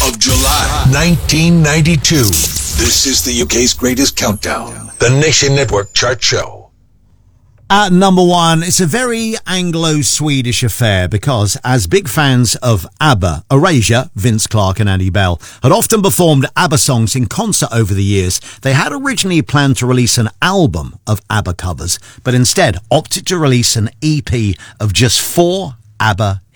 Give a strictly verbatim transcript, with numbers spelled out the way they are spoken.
of July, nineteen ninety-two. This is the U K's greatest countdown. The Nation Network Chart Show. At number one, it's a very Anglo-Swedish affair because, as big fans of ABBA, Erasure, Vince Clarke and Andy Bell, had often performed ABBA songs in concert over the years, they had originally planned to release an album of ABBA covers, but instead opted to release an E P of just four ABBA